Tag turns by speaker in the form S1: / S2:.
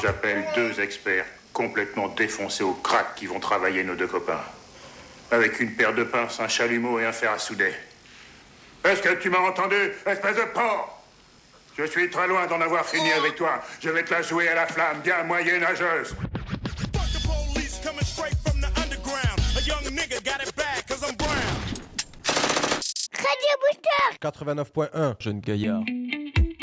S1: J'appelle 2 experts complètement défoncés au crack qui vont travailler nos 2 copains. Avec une paire de pinces, un chalumeau et un fer à souder. Est-ce que tu m'as entendu, espèce de porc? Je suis très loin d'en avoir fini avec toi. Je vais te la jouer à la flamme, bien moyenâgeuse.
S2: Radio Booster
S3: 89.1, jeune gaillard.